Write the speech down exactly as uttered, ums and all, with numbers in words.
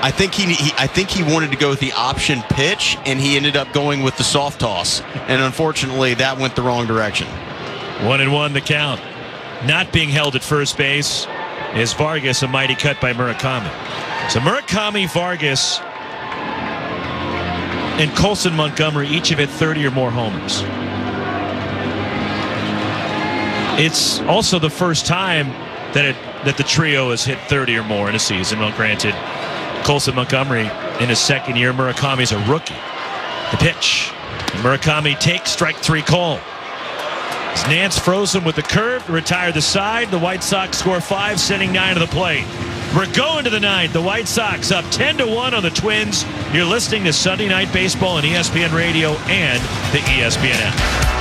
I think he, he I think he wanted to go with the option pitch, and he ended up going with the soft toss. And unfortunately, that went the wrong direction. One and one the count. Not being held at first base is Vargas, a mighty cut by Murakami. So Murakami, Vargas, and Colson Montgomery each have hit thirty or more homers. It's also the first time that it that the trio has hit thirty or more in a season. Well, granted, Colson Montgomery in his second year. Murakami's a rookie. The pitch. And Murakami takes strike three call. As Nance frozen with the curve to retire the side. The White Sox score five, sending nine to the plate. We're going to the ninth. The White Sox up ten to one on the Twins. You're listening to Sunday Night Baseball on E S P N Radio and the E S P N app.